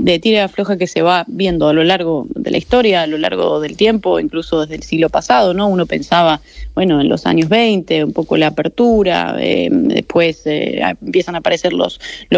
de tira y afloja que se va viendo a lo largo de la historia, a lo largo del tiempo, incluso desde el siglo pasado, ¿no? Uno pensaba, bueno, en los años 20, un poco la apertura, después empiezan a aparecer los